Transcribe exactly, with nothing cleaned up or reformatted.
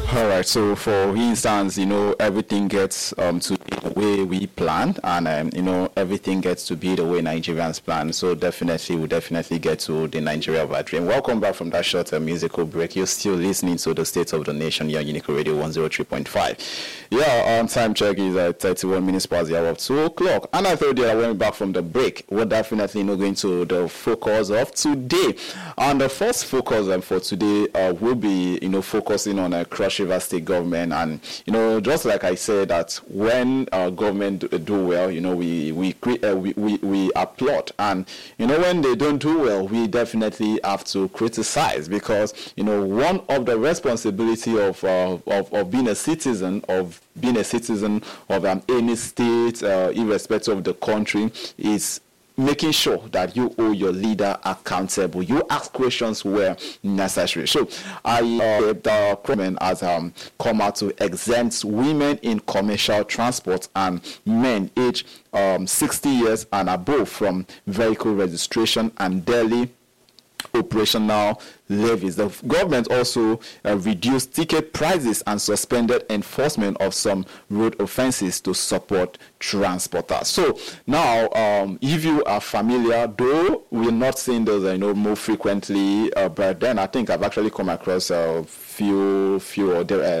All right. So, for instance, you know, everything gets um, to be the way we planned, and um, you know, everything gets to be the way Nigerians plan. So, definitely, we definitely get to the Nigeria of our dream. Welcome back from that short uh, musical break. You're still listening to the State of the Nation here on Unique Radio one oh three point five. Yeah, um, time check is at thirty-one minutes past the hour of two o'clock. And I thought that when we back from the break, we're definitely not going to the focus of today. And the first focus um, for today uh, will be, you know, focusing on a Cross River State government. And, you know, just like I said, that when our government do, do well, you know, we we, cre- uh, we we we applaud. And, you know, when they don't do well, we definitely have to criticize, because, you know, one of the responsibility of uh, of, of being a citizen of being a citizen of um, any state, uh, irrespective of the country, is making sure that you hold your leader accountable. You ask questions where necessary. So, I uh, the government has um, come out to exempt women in commercial transport and men aged um, sixty years and above from vehicle registration and daily operational levies. The government also uh, reduced ticket prices and suspended enforcement of some road offenses to support transporters. So now, um, if you are familiar, though we're not seeing those, I know, more frequently, uh, but then I think I've actually come across a few, few other. Uh,